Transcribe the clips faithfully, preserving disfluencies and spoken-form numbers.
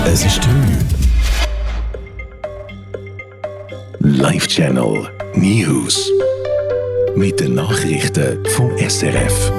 Es ist drei. Live Channel News. Mit den Nachrichten vom S R F.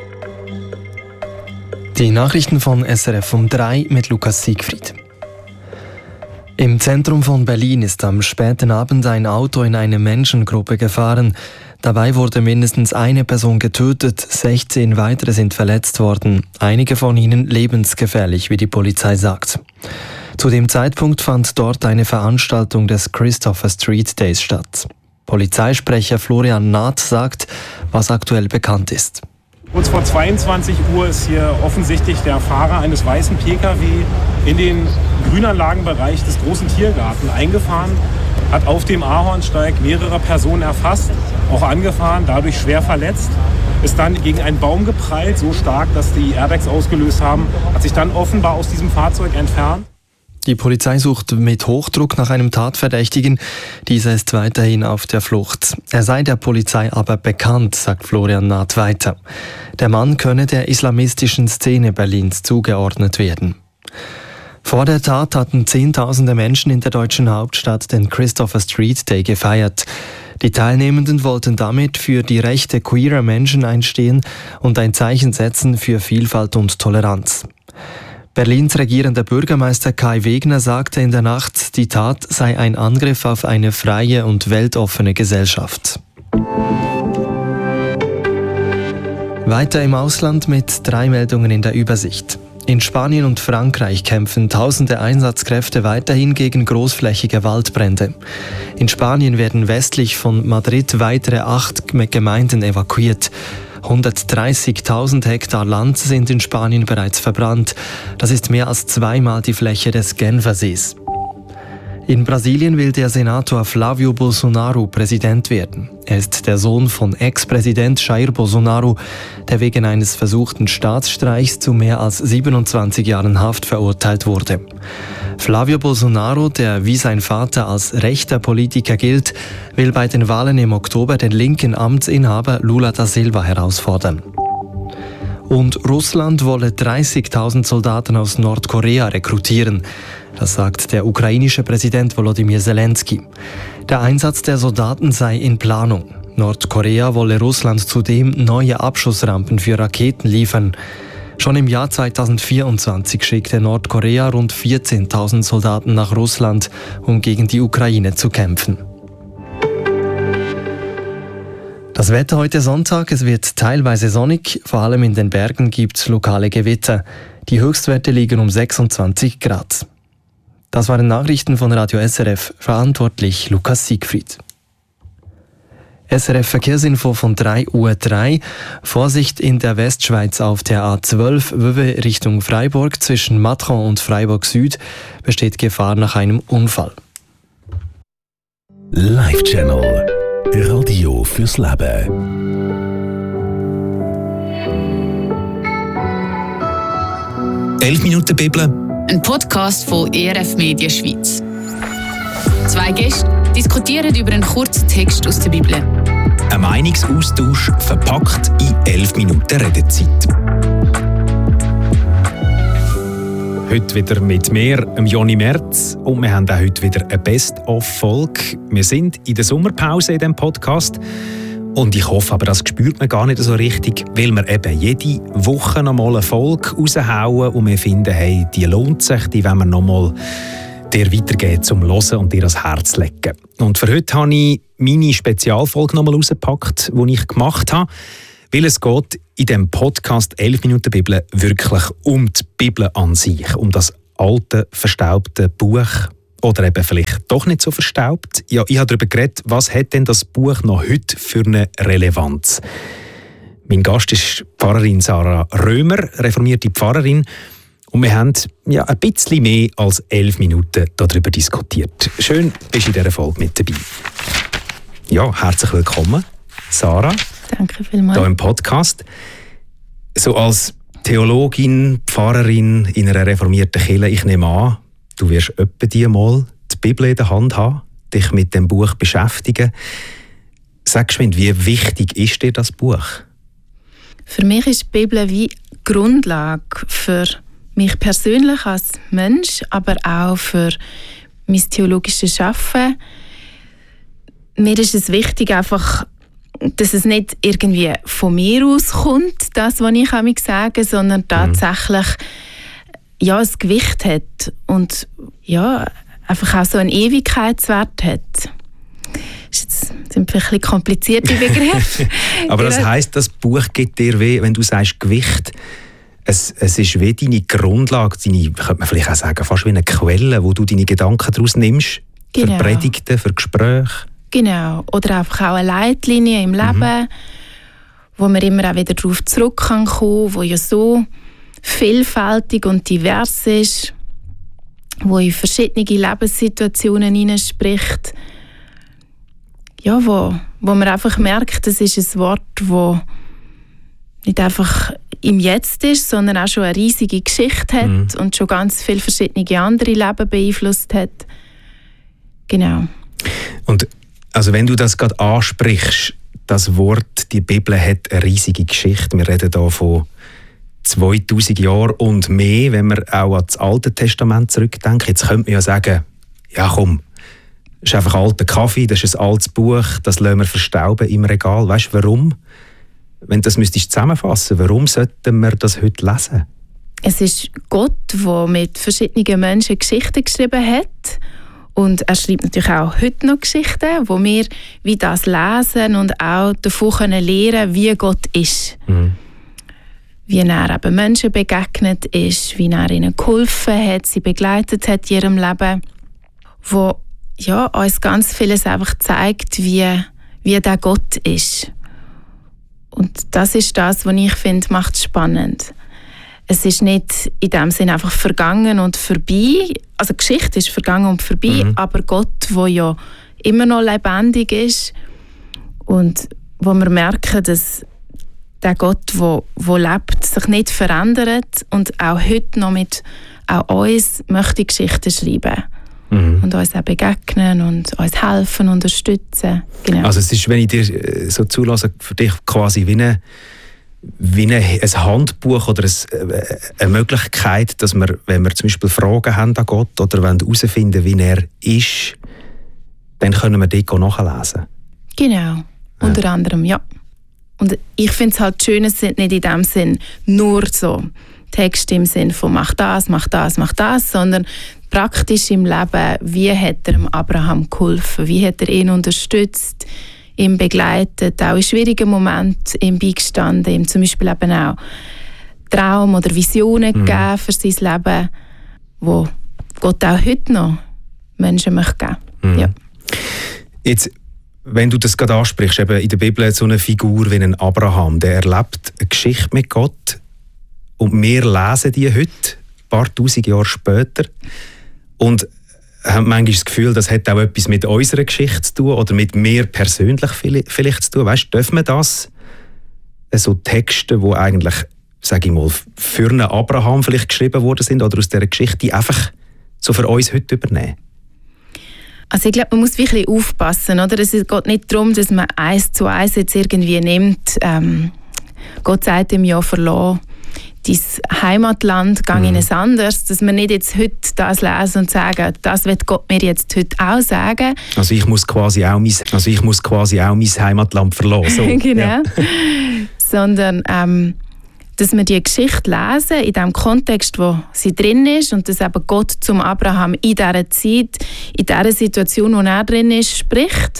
Die Nachrichten von S R F um drei mit Lukas Siegfried. Im Zentrum von Berlin ist am späten Abend ein Auto in eine Menschengruppe gefahren. Dabei wurde mindestens eine Person getötet, sechzehn weitere sind verletzt worden. Einige von ihnen lebensgefährlich, wie die Polizei sagt. Zu dem Zeitpunkt fand dort eine Veranstaltung des Christopher Street Days statt. Polizeisprecher Florian Naht sagt, was aktuell bekannt ist. Kurz vor zweiundzwanzig Uhr ist hier offensichtlich der Fahrer eines weißen P K W in den Grünanlagenbereich des großen Tiergarten eingefahren, hat auf dem Ahornsteig mehrere Personen erfasst, auch angefahren, dadurch schwer verletzt, ist dann gegen einen Baum geprallt, so stark, dass die Airbags ausgelöst haben, hat sich dann offenbar aus diesem Fahrzeug entfernt. Die Polizei sucht mit Hochdruck nach einem Tatverdächtigen. Dieser ist weiterhin auf der Flucht. Er sei der Polizei aber bekannt, sagt Florian Naht weiter. Der Mann könne der islamistischen Szene Berlins zugeordnet werden. Vor der Tat hatten Zehntausende Menschen in der deutschen Hauptstadt den Christopher Street Day gefeiert. Die Teilnehmenden wollten damit für die Rechte queerer Menschen einstehen und ein Zeichen setzen für Vielfalt und Toleranz. Berlins regierender Bürgermeister Kai Wegner sagte in der Nacht, die Tat sei ein Angriff auf eine freie und weltoffene Gesellschaft. Weiter im Ausland mit drei Meldungen in der Übersicht. In Spanien und Frankreich kämpfen tausende Einsatzkräfte weiterhin gegen großflächige Waldbrände. In Spanien werden westlich von Madrid weitere acht Gemeinden evakuiert. hundertdreißigtausend Hektar Land sind in Spanien bereits verbrannt. Das ist mehr als zweimal die Fläche des Genfersees. In Brasilien will der Senator Flávio Bolsonaro Präsident werden. Er ist der Sohn von Ex-Präsident Jair Bolsonaro, der wegen eines versuchten Staatsstreichs zu mehr als siebenundzwanzig Jahren Haft verurteilt wurde. Flávio Bolsonaro, der wie sein Vater als rechter Politiker gilt, will bei den Wahlen im Oktober den linken Amtsinhaber Lula da Silva herausfordern. Und Russland wolle dreißigtausend Soldaten aus Nordkorea rekrutieren. Das sagt der ukrainische Präsident Volodymyr Zelensky. Der Einsatz der Soldaten sei in Planung. Nordkorea wolle Russland zudem neue Abschussrampen für Raketen liefern. Schon im Jahr zweitausendvierundzwanzig schickte Nordkorea rund vierzehntausend Soldaten nach Russland, um gegen die Ukraine zu kämpfen. Das Wetter heute Sonntag, es wird teilweise sonnig, vor allem in den Bergen gibt es lokale Gewitter. Die Höchstwerte liegen um sechsundzwanzig Grad. Das waren Nachrichten von Radio S R F, verantwortlich Lukas Siegfried. S R F Verkehrsinfo von drei Uhr drei. Vorsicht in der Westschweiz auf der A zwölf Wöwe Richtung Freiburg. Zwischen Matron und Freiburg Süd besteht Gefahr nach einem Unfall. Live Channel. Radio fürs Leben. elf Minuten Bibel. Ein Podcast von E R F Media Schweiz. Zwei Gäste diskutieren über einen kurzen Text aus der Bibel. Ein Meinungsaustausch verpackt in elf Minuten Redezeit. Heute wieder mit mir, Johnny Merz, und wir haben auch heute wieder eine Best-of-Folge. Wir sind in der Sommerpause in diesem Podcast und ich hoffe, aber das spürt man gar nicht so richtig, weil wir eben jede Woche noch mal eine Folge raushauen und wir finden, hey, die lohnt sich, die wollen wir noch mal dir weitergeben zum Hören und dir ans Herz legen. Und für heute habe ich meine Spezialfolge noch mal rausgepackt, die ich gemacht habe, weil es geht in diesem Podcast elf Minuten Bibel wirklich um die Bibel an sich, um das alte, verstaubte Buch oder eben vielleicht doch nicht so verstaubt. Ja, ich habe darüber geredet, was hat denn das Buch noch heute für eine Relevanz? Mein Gast ist Pfarrerin Sarah Römer, reformierte Pfarrerin, und wir haben ja ein bisschen mehr als elf Minuten darüber diskutiert. Schön, bist du in dieser Folge mit dabei. Ja, herzlich willkommen, Sarah. Danke vielmals. Hier im Podcast. So als Theologin, Pfarrerin in einer reformierten Kirche, ich nehme an, du wirst etwa die mal die Bibel in der Hand haben, dich mit dem Buch beschäftigen. Sag mir, wie wichtig ist dir das Buch? Für mich ist die Bibel wie Grundlage für mich persönlich als Mensch, aber auch für mein theologisches Arbeiten. Mir ist es wichtig, einfach, dass es nicht irgendwie von mir aus kommt, das, was ich mich sage, sondern tatsächlich ja, ein Gewicht hat und ja, einfach auch so einen Ewigkeitswert hat. Das sind vielleicht ein bisschen komplizierte Begriffe. Aber das heisst, das Buch gibt dir weh, wenn du sagst Gewicht, es, es ist wie deine Grundlage, deine, könnte man vielleicht auch sagen, fast wie eine Quelle, wo du deine Gedanken daraus nimmst, genau. Für Predigten, für Gespräche. Genau, oder einfach auch eine Leitlinie im Leben, mhm. wo man immer auch wieder darauf zurück kann kommen, wo ja so vielfältig und divers ist, wo in verschiedene Lebenssituationen hineinspricht. Ja, wo, wo man einfach merkt, das ist ein Wort, das nicht einfach im Jetzt ist, sondern auch schon eine riesige Geschichte hat mhm. und schon ganz viele verschiedene andere Leben beeinflusst hat. Genau. Und also wenn du das gerade ansprichst, das Wort, die Bibel hat eine riesige Geschichte. Wir reden hier von zweitausend Jahren und mehr, wenn wir auch an das Alte Testament zurückdenken. Jetzt könnte man ja sagen, ja komm, das ist einfach alter Kaffee, das ist ein altes Buch, das lassen wir verstauben im Regal. Weißt du, warum? Wenn du das müsstest zusammenfassen, warum sollten wir das heute lesen? Es ist Gott, der mit verschiedenen Menschen Geschichten geschrieben hat. Und er schreibt natürlich auch heute noch Geschichten, wo wir wie das lesen und auch davon können lernen, wie Gott ist. Mhm. Wie er eben Menschen begegnet ist, wie er ihnen geholfen hat, sie begleitet hat in ihrem Leben. Wo ja, uns ganz vieles einfach zeigt, wie, wie der Gott ist. Und das ist das, was ich finde, macht es spannend. Es ist nicht in dem Sinne einfach vergangen und vorbei. Also die Geschichte ist vergangen und vorbei, mhm. aber Gott, der ja immer noch lebendig ist und wo wir merken, dass der Gott, der, der lebt, sich nicht verändert und auch heute noch mit auch uns möchte Geschichten schreiben. Mhm. Und uns auch begegnen und uns helfen, unterstützen. Genau. Also es ist, wenn ich dir so zulasse, für dich quasi wie eine wie ein Handbuch oder eine Möglichkeit, dass wir, wenn wir zum Beispiel Fragen haben an Gott oder herausfinden wollen, wie er ist, dann können wir dort nachlesen. Genau, ja. Unter anderem, ja. Und ich finde es halt schön, es sind nicht in dem Sinn nur so Texte im Sinn von mach das, mach das, mach das, sondern praktisch im Leben, wie hat er dem Abraham geholfen, wie hat er ihn unterstützt, ihm begleitet, auch in schwierigen Momenten ihm beigestanden, ihm zum Beispiel eben auch Traum oder Visionen mhm. gegeben für sein Leben, wo Gott auch heute noch Menschen möchte geben. Mhm. Ja. Jetzt, wenn du das gerade ansprichst, eben in der Bibel so eine Figur wie ein Abraham, der erlebt eine Geschichte mit Gott und wir lesen die heute, ein paar tausend Jahre später, und haben manchmal das Gefühl, das hat auch etwas mit unserer Geschichte zu tun oder mit mir persönlich vielleicht zu tun. Weißt, dürfen wir das, so Texte, die eigentlich, sage ich mal, für einen Abraham vielleicht geschrieben worden sind oder aus dieser Geschichte, die einfach so für uns heute übernehmen? Also ich glaube, man muss wirklich aufpassen, oder? Es geht nicht darum, dass man eins zu eins jetzt irgendwie nimmt. Ähm, Gott sagt ihm ja, verlassen dein Heimatland, gang in ein anderes, dass wir nicht jetzt heute das lesen und sagen, das wird Gott mir jetzt heute auch sagen. Also ich muss quasi auch mein, also ich muss quasi auch mein Heimatland verlassen. So. Genau. Ja. Sondern ähm, dass wir die Geschichte lesen in dem Kontext, wo sie drin ist und dass eben Gott zum Abraham in dieser Zeit, in dieser Situation, wo er drin ist, spricht.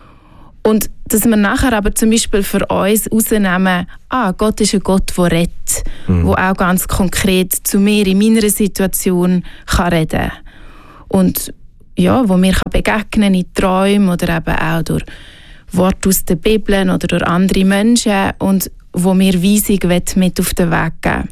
Und dass wir nachher aber zum Beispiel für uns rausnehmen, ah, Gott ist ein Gott, der redet, mhm. der auch ganz konkret zu mir in meiner Situation kann reden kann. Und ja, wo mir kann begegnen in Träumen oder eben auch durch Worte aus der Bibel oder durch andere Menschen und wo mir Weisung mit auf den Weg geben.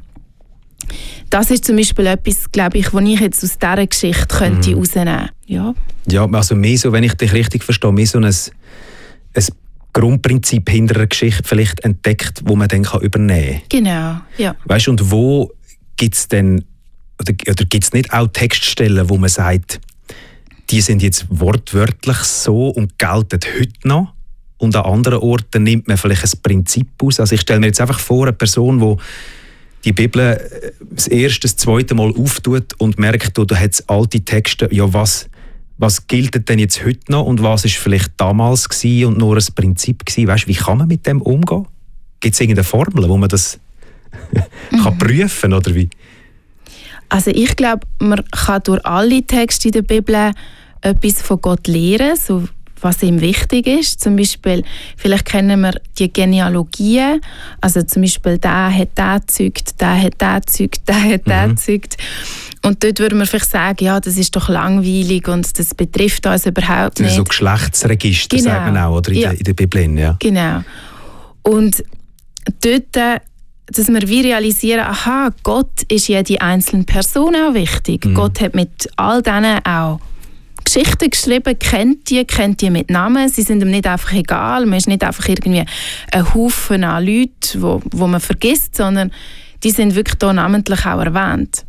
Das ist zum Beispiel etwas, glaube ich, was ich jetzt aus dieser Geschichte könnte mhm. rausnehmen. Ja. Ja, also mehr so, wenn ich dich richtig verstehe, mehr so ein ein Grundprinzip hinter einer Geschichte vielleicht entdeckt, wo man dann übernehmen kann. Genau, ja. Weißt du, und wo gibt es denn, oder, oder gibt es nicht auch Textstellen, wo man sagt, die sind jetzt wortwörtlich so und gelten heute noch, und an anderen Orten nimmt man vielleicht ein Prinzip aus? Also ich stelle mir jetzt einfach vor, eine Person, die die Bibel das erste, das zweite Mal auftut und merkt, da hat es alte Texte, ja, was, was gilt denn jetzt heute noch und was ist vielleicht damals gewesen und nur ein Prinzip gewesen? Weißt, wie kann man mit dem umgehen? Gibt es irgendeine Formel, wo man das kann prüfen oder wie? Also ich glaube, man kann durch alle Texte in der Bibel etwas von Gott lernen, so was ihm wichtig ist. Zum Beispiel, vielleicht kennen wir die Genealogien, also zum Beispiel, der hat der gezeugt, der hat der gezeugt, der hat der gezeugt. Und dort würde man vielleicht sagen, ja, das ist doch langweilig und das betrifft uns überhaupt nicht. So Geschlechtsregister, genau. sagt man auch, oder in, ja. der, in der Bibel. Ja. Genau. Und dort, dass wir wie realisieren, aha, Gott ist jede einzelne Person auch wichtig. Mhm. Gott hat mit all denen auch Geschichten geschrieben, kennt die, kennt die mit Namen. Sie sind ihm nicht einfach egal. Man ist nicht einfach irgendwie ein Haufen an Leuten, wo, wo man vergisst, sondern die sind wirklich hier namentlich auch erwähnt.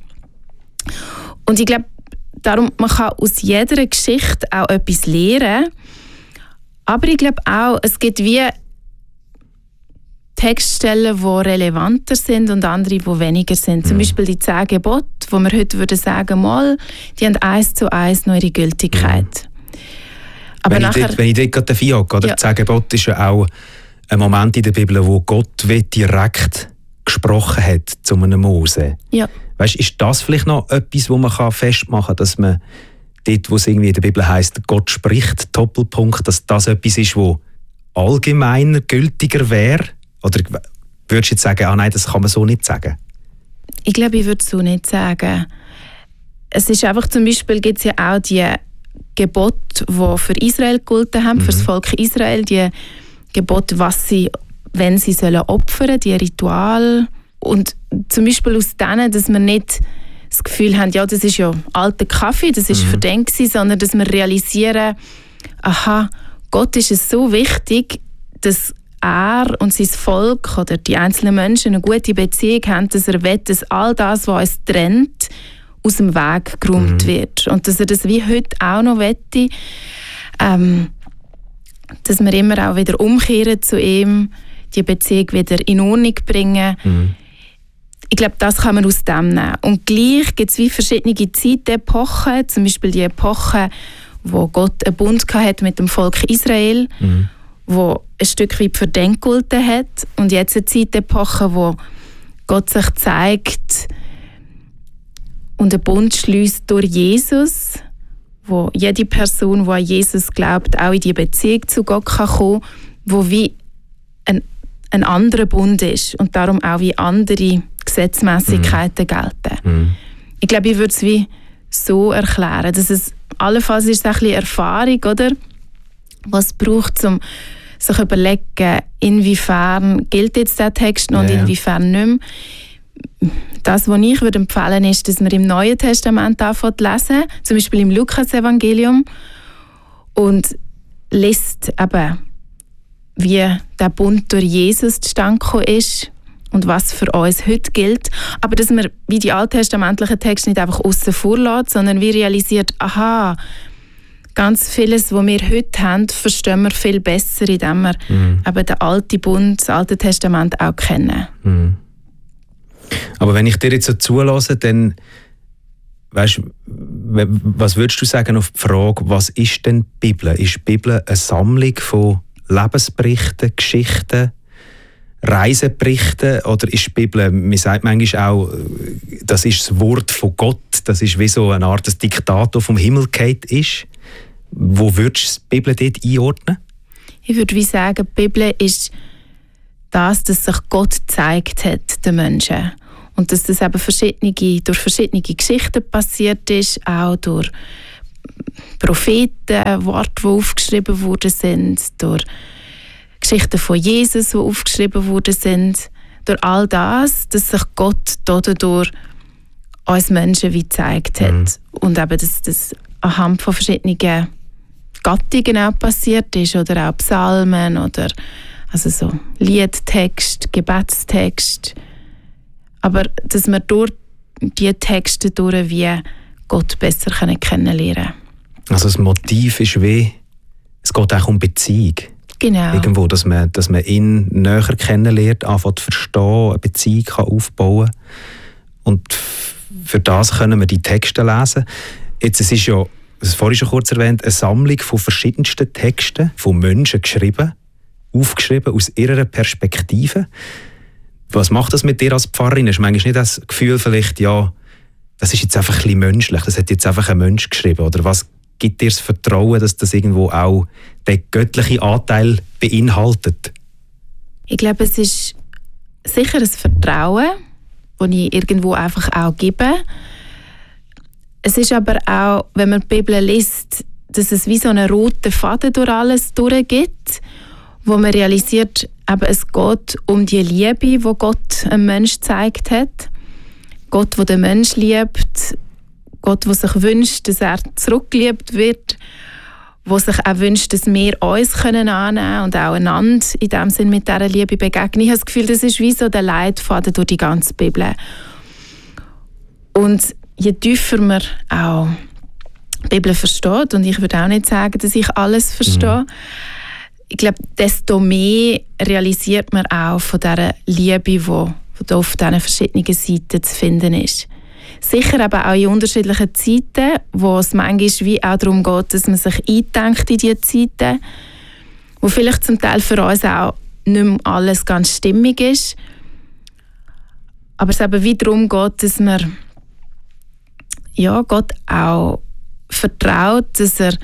Und ich glaube, darum, man kann aus jeder Geschichte auch etwas lernen. Aber ich glaube auch, es gibt wie Textstellen, die relevanter sind und andere, die weniger sind. Zum Beispiel die zehn Gebote, wo wir heute würden sagen, mal, die haben eins zu eins noch ihre Gültigkeit. Aber wenn, nachher, ich dort, wenn ich dort gerade dafür habe, oder? Ja. Die zehn Gebote ist ja auch ein Moment in der Bibel, wo Gott direkt gesprochen hat zu einem Mose. Ja. Weißt, ist das vielleicht noch etwas, wo man festmachen kann, dass man dort, wo es irgendwie in der Bibel heisst, Gott spricht, Doppelpunkt, dass das etwas ist, wo allgemeiner gültiger wäre? Oder würdest du jetzt sagen, ah nein, das kann man so nicht sagen? Ich glaube, ich würde es so nicht sagen. Es ist einfach, zum Beispiel gibt es ja auch die Gebote, die für Israel gegolten haben, mhm. für das Volk Israel, die Gebote, was sie, wenn sie sollen opfern, die Rituale. Und zum Beispiel aus denen, dass wir nicht das Gefühl haben, ja, das ist ja alter Kaffee, das ist mhm. für den gewesen, sondern dass wir realisieren, aha, Gott ist es so wichtig, dass er und sein Volk oder die einzelnen Menschen eine gute Beziehung haben, dass er will, dass all das, was uns trennt, aus dem Weg geräumt mhm. wird. Und dass er das wie heute auch noch wette, ähm, dass wir immer auch wieder umkehren zu ihm, die Beziehung wieder in Ordnung bringen. Mhm. Ich glaube, das kann man aus dem nehmen. Und gleich gibt es wie verschiedene Zeitepochen, zum Beispiel die Epoche, wo Gott einen Bund hatte mit dem Volk Israel, mhm. wo ein Stück weit für den gegolten hat. Und jetzt eine Zeitepoche, wo Gott sich zeigt und einen Bund schließt durch Jesus, wo jede Person, die an Jesus glaubt, auch in die Beziehung zu Gott kann kommen, wo wie ein, ein anderer Bund ist und darum auch wie andere Gesetzmäßigkeiten mhm. gelten. Mhm. Ich glaube, ich würde es wie so erklären, dass es allenfalls ist es ein bisschen Erfahrung, oder? Was es braucht, um sich zu überlegen, inwiefern gilt jetzt der Text noch und ja, inwiefern nicht mehr. Das, was ich würde empfehlen, ist, dass man im Neuen Testament anfängt zu lesen, zum Beispiel im Lukas-Evangelium, und liest eben, wie der Bund durch Jesus zustande gekommen ist und was für uns heute gilt. Aber dass man wie die alttestamentlichen Texte nicht einfach aussen vor lässt, sondern wie realisiert, aha, ganz vieles, was wir heute haben, verstehen wir viel besser, indem wir mhm. eben den alten Bund, das Alte Testament auch kennen. Mhm. Aber wenn ich dir jetzt so zulasse, dann weißt, was würdest du sagen auf die Frage, was ist denn die Bibel? Ist die Bibel eine Sammlung von Lebensberichten, Geschichten, Reiseberichten, oder ist die Bibel, man sagt manchmal auch, das ist das Wort von Gott, das ist wie so eine Art Diktat, das vom Himmel gefallen ist? Wo würdest du die Bibel dort einordnen? Ich würde wie sagen, die Bibel ist das, dass sich Gott gezeigt hat den Menschen. Und dass das eben verschiedene, durch verschiedene Geschichten passiert ist, auch durch Propheten, Worte, die aufgeschrieben worden sind, durch Geschichten von Jesus, die aufgeschrieben worden sind, durch all das, dass sich Gott dadurch uns Menschen wie gezeigt hat. Mhm. Und eben, dass das anhand von verschiedenen Gattungen auch passiert ist, oder auch Psalmen, oder also so Liedtext, Gebetstext. Aber dass wir durch diese Texte durch wie Gott besser kennenlernen können. Also das Motiv ist wie, es geht auch um Beziehung. Genau. Irgendwo, dass man, dass man ihn näher kennenlernt, anfängt zu verstehen, eine Beziehung kann aufbauen kann. Und für das können wir die Texte lesen. Jetzt, es ist ja, das vorhin schon kurz erwähnt, eine Sammlung von verschiedensten Texten, von Menschen geschrieben, aufgeschrieben aus ihrer Perspektive. Was macht das mit dir als Pfarrerin? Hast du manchmal nicht das Gefühl, vielleicht, ja, das ist jetzt einfach ein bisschen menschlich, das hat jetzt einfach ein Mensch geschrieben? Oder was gibt dir das Vertrauen, dass das irgendwo auch den göttlichen Anteil beinhaltet? Ich glaube, es ist sicher ein Vertrauen, das ich irgendwo einfach auch gebe. Es ist aber auch, wenn man die Bibel liest, dass es wie so einen roten Faden durch alles durchgeht, wo man realisiert, eben, es geht um die Liebe, die Gott einem Menschen gezeigt hat. Gott, der den Menschen liebt. Gott, der sich wünscht, dass er zurückgeliebt wird. Der sich auch wünscht, dass wir uns können annehmen und auch einander in dem Sinn mit dieser Liebe begegnen. Ich habe das Gefühl, das ist wie so der Leitfaden durch die ganze Bibel. Und je tiefer man auch die Bibel versteht, und ich würde auch nicht sagen, dass ich alles verstehe, mhm. ich glaube, desto mehr realisiert man auch von dieser Liebe, die, die auf diesen verschiedenen Seiten zu finden ist. Sicher aber auch in unterschiedlichen Zeiten, wo es manchmal wie auch darum geht, dass man sich eindenkt in diese Zeiten, wo vielleicht zum Teil für uns auch nicht mehr alles ganz stimmig ist. Aber es eben wie darum geht, dass man ja, Gott auch vertraut, dass er,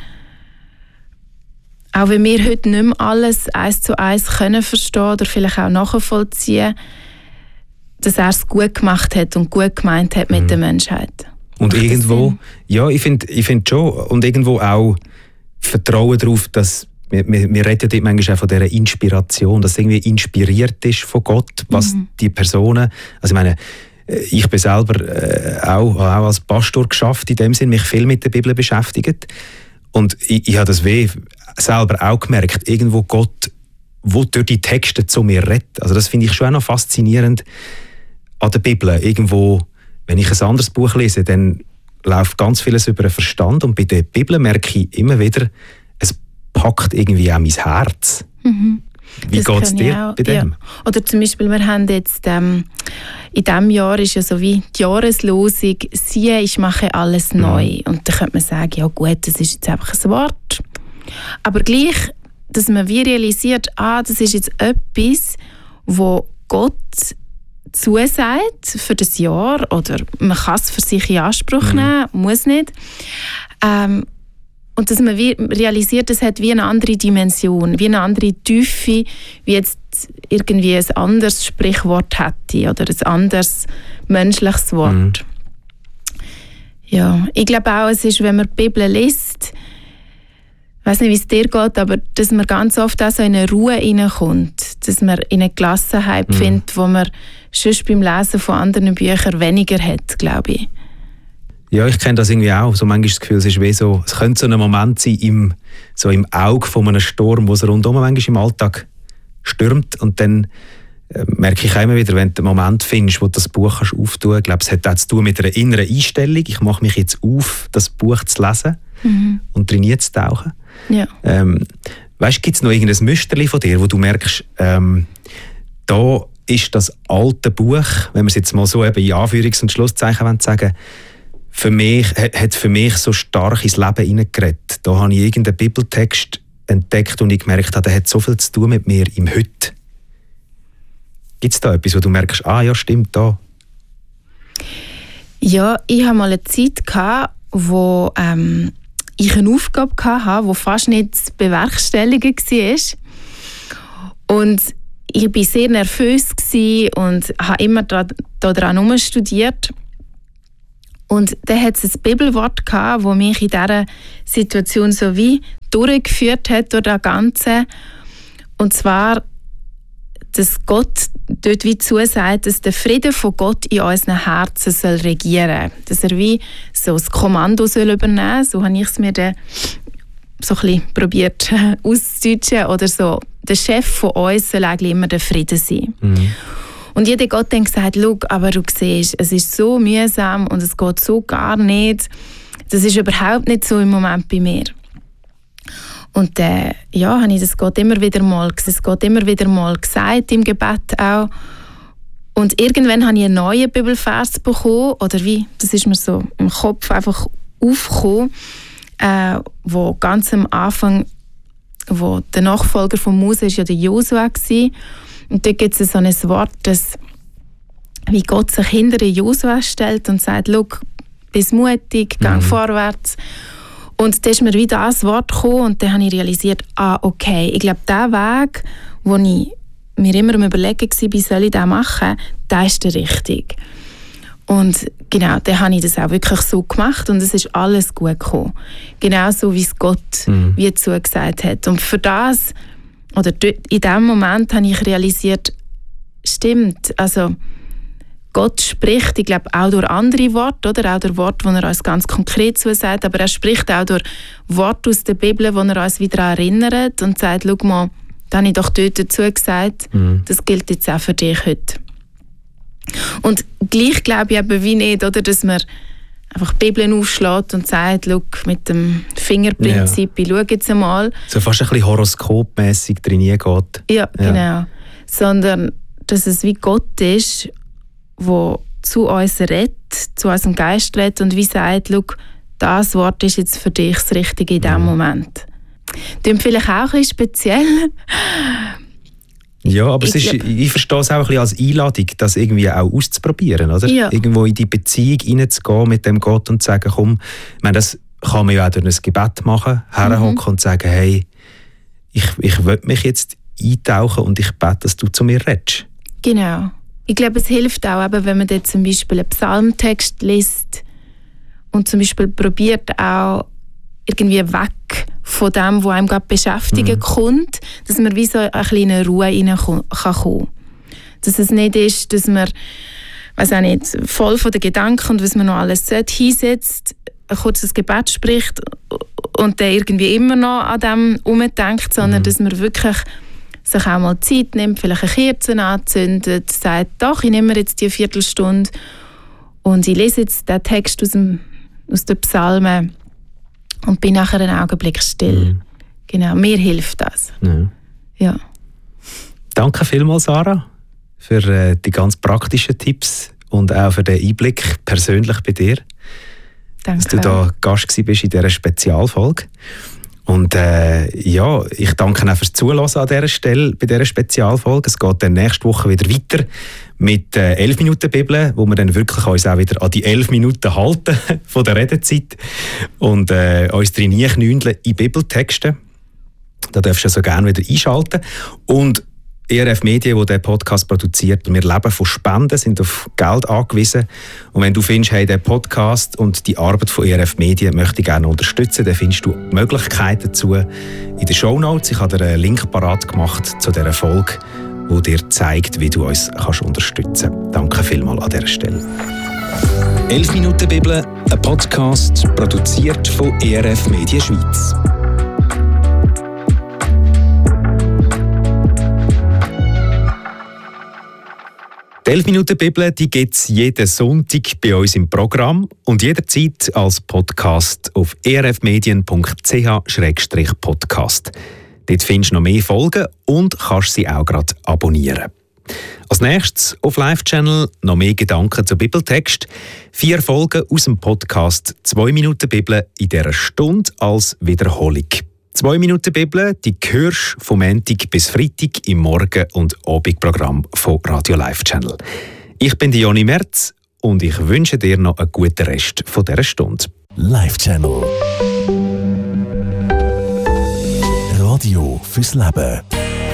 auch wenn wir heute nicht mehr alles eins zu eins können verstehen oder vielleicht auch nachvollziehen, dass er es gut gemacht hat und gut gemeint hat mit mhm. der Menschheit. Und Macht irgendwo, ja, ich finde ich find schon, und irgendwo auch Vertrauen darauf, dass wir, wir, wir reden ja manchmal auch von dieser Inspiration, dass es irgendwie inspiriert ist von Gott, was mhm. die Personen, also ich meine, ich bin selber äh, auch, auch als Pastor geschafft, in dem Sinn, mich viel mit der Bibel beschäftigt. Und ich, ich habe das weh selber auch gemerkt, irgendwo Gott, wo durch die Texte zu mir redet. Also das finde ich schon auch noch faszinierend an der Bibel. Irgendwo, wenn ich ein anderes Buch lese, dann läuft ganz vieles über den Verstand. Und bei der Bibel merke ich immer wieder, es packt irgendwie auch mein Herz. Mhm. Wie geht es dir auch, bei dem? Ja. Oder zum Beispiel, wir haben jetzt, ähm, in diesem Jahr ist ja so wie die Jahreslosung, siehe, ich mache alles mhm. neu. Und da könnte man sagen, ja gut, das ist jetzt einfach ein Wort. Aber gleich, dass man wie realisiert, ah, das ist jetzt etwas, wo Gott zusagt für das Jahr, oder man kann es für sich in Anspruch nehmen, mhm. muss nicht. Ähm, und dass man wie realisiert, es hat wie eine andere Dimension, wie eine andere Tiefe, wie jetzt irgendwie ein anderes Sprichwort hätte oder ein anderes menschliches Wort. Mhm. Ja, ich glaube auch, es ist, wenn man die Bibel liest, ich weiß nicht, wie es dir geht, aber dass man ganz oft auch so in eine Ruhe hineinkommt, dass man in eine Gelassenheit mhm. findet, wo man sonst beim Lesen von anderen Büchern weniger hat, glaube ich. Ja, ich kenne das irgendwie auch. So manchmal das Gefühl, es ist wie so, es könnte so ein Moment sein im, so im Auge von einem Sturm, wo es rundum manchmal im Alltag stürmt. Und dann äh, merke ich auch immer wieder, wenn du einen Moment findest, wo du das Buch kannst auftun kannst. Ich glaube, es hat auch zu tun mit einer inneren Einstellung. Ich mache mich jetzt auf, das Buch zu lesen mhm. und drin zu tauchen. Ja. Ähm, weißt du, gibt es noch irgendein Müsterli von dir, wo du merkst, ähm, da ist das alte Buch, wenn wir es jetzt mal so eben in Anführungs- und Schlusszeichen sagen, für mich, hat für mich so stark ins Leben hineingeredet. Da habe ich irgendeinen Bibeltext entdeckt und ich gemerkt habe, der hat so viel zu tun mit mir im Heute. Gibt es da etwas, wo du merkst, ah ja, stimmt, da? Ja, ich hatte mal eine Zeit, wo ähm, ich eine Aufgabe hatte, die fast nicht zu bewerkstelligen war. Und ich war sehr nervös und habe immer daran herumstudiert. Und dann hat es ein Bibelwort gehabt, das mich in dieser Situation so wie durchgeführt hat durch das Ganze. Und zwar, dass Gott dort wie zusagt, dass der Friede von Gott in unseren Herzen soll regieren soll. Dass er wie so das Kommando soll übernehmen soll. So habe ich es mir dann so ein bisschen probiert auszudeutschen. Oder so, der Chef von uns soll eigentlich immer der Friede sein. Mhm. Und jeder Gott dann gesagt, schau, aber du siehst, es ist so mühsam und es geht so gar nicht. Das ist überhaupt nicht so im Moment bei mir. Und dann ja, habe ich das Gott immer wieder mal, das Gott immer wieder mal gesagt, im Gebet auch. Und irgendwann habe ich einen neuen Bibelvers bekommen, oder wie, das ist mir so im Kopf einfach aufgekommen, äh, wo ganz am Anfang, wo der Nachfolger von Mose ist ja der Josua war. Und dort gibt es so ein Wort, das, wie Gott sich hinter den Josua stellt und sagt, schau, bist mutig, geh mhm. vorwärts. Und dann ist mir wieder das Wort gekommen und dann habe ich realisiert, ah, okay, ich glaube, der Weg, wo ich mir immer am Überlegen war, wie soll ich das machen, der ist der richtige. Und genau, dann habe ich das auch wirklich so gemacht und es ist alles gut gekommen. Genau so, wie es Gott mhm. wie zugesagt hat. Und für das, oder in diesem Moment habe ich realisiert, stimmt, also Gott spricht, ich glaube, auch durch andere Worte, oder? Auch durch Worte, die er uns ganz konkret zusagt, aber er spricht auch durch Worte aus der Bibel, die er uns wieder erinnert und sagt, schau mal, da habe ich doch dort dazu gesagt, mhm. das gilt jetzt auch für dich heute. Und gleich glaube ich eben wie nicht, oder, dass man einfach die Bibel aufschlägt und sagt, schau, mit dem Fingerprinzip, ja. ich schaue jetzt einmal. So fast ein bisschen horoskopmässig drin geht. Ja, ja, genau. Sondern, dass es wie Gott ist, der zu uns redet, zu unserem Geist redet und wie sagt, schau, das Wort ist jetzt für dich das Richtige in diesem mhm. Moment. Klingt vielleicht auch ein bisschen speziell. Ja, aber ich, es ist, ich verstehe es auch ein bisschen als Einladung, das irgendwie auch auszuprobieren, oder? Ja. Irgendwo in die Beziehung hineinzugehen mit dem Gott und zu sagen, komm, ich meine, das kann man ja auch durch ein Gebet machen, herhocken mhm. und sagen, hey, ich, ich will mich jetzt eintauchen und ich bete, dass du zu mir redest. Genau. Ich glaube, es hilft auch, eben, wenn man dort zum Beispiel einen Psalmtext liest und zum Beispiel probiert auch irgendwie weg von dem, was einem gerade beschäftigen mhm. kommt, dass man wie so eine kleine Ruhe rein kann kommen. Dass es nicht ist, dass man, weiß auch nicht, voll von den Gedanken und was man noch alles sollte, hinsetzt, ein kurzes Gebet spricht und dann irgendwie immer noch an dem umdenkt, sondern mhm. dass man wirklich sich auch mal Zeit nimmt, vielleicht eine Kerze anzündet, sagt, doch, ich nehme mir jetzt die Viertelstunde und ich lese jetzt den Text aus, dem, aus den Psalmen und bin nachher einen Augenblick still. Mhm. Genau, mir hilft das. Ja. Ja. Danke vielmals, Sarah, für äh, die ganz praktischen Tipps und auch für den Einblick persönlich bei dir. Danke. Dass du da Gast warst in dieser Spezialfolge. Und äh, ja, ich danke auch fürs Zuhören an dieser Stelle, bei dieser Spezialfolge. Es geht dann nächste Woche wieder weiter mit äh, elf Minuten Bibel, wo wir dann wirklich uns auch wieder an die elf Minuten halten von der Redezeit und äh, uns drin knündeln in Bibeltexten. Da darfst du so gerne wieder einschalten. Und E R F Medien, die diesen Podcast produziert, wir leben von Spenden, sind auf Geld angewiesen. Und wenn du findest, hey, der Podcast und die Arbeit von E R F Medien möchte ich gerne unterstützen, dann findest du Möglichkeiten dazu in den Shownotes. Ich habe dir einen Link parat gemacht zu dieser Folge, der dir zeigt, wie du uns kannst unterstützen kannst. Danke vielmals an dieser Stelle. elf Minuten Bibel, ein Podcast produziert von E R F Medien Schweiz. Die elf Minuten Bibel gibt es jeden Sonntag bei uns im Programm und jederzeit als Podcast auf e r f medien punkt c h slash podcast. Dort findest du noch mehr Folgen und kannst sie auch gerade abonnieren. Als nächstes auf Live-Channel noch mehr Gedanken zum Bibeltext. Vier Folgen aus dem Podcast «Zwei Minuten Bibel» in dieser Stunde als Wiederholung. Zwei Minuten Bibel, die hörst du vom Montag bis Freitag im Morgen- und Abendprogramm von Radio Live Channel. Ich bin Joni Merz und ich wünsche dir noch einen guten Rest von dieser Stunde. Live Channel. Radio fürs Leben.